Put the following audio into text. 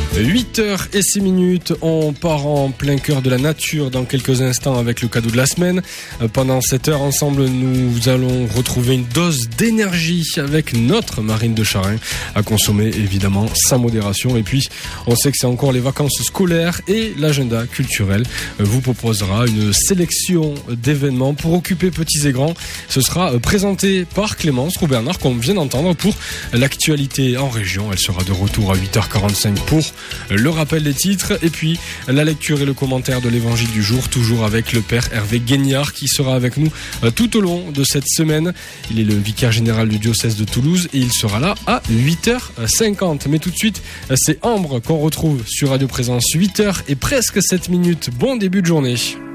8h06, on part en plein cœur de la nature dans quelques instants avec le cadeau de la semaine. Pendant cette heure ensemble, nous allons retrouver une dose d'énergie avec notre Marine de Charin à consommer évidemment sans modération. Et puis on sait que c'est encore les vacances scolaires et l'agenda culturel vous proposera une sélection d'événements pour occuper petits et grands. Ce sera présenté par Clémence Roux-Bernard qu'on vient d'entendre pour l'actualité en région. Elle sera de retour à 8h45 pour le rappel des titres et puis la lecture et le commentaire de l'évangile du jour, toujours avec le père Hervé Guignard qui sera avec nous tout au long de cette semaine. Il est le vicaire général du diocèse de Toulouse et il sera là à 8h50. Mais tout de suite, c'est Ambre qu'on retrouve sur Radio Présence. 8h et presque 7 minutes. Bon début de journée.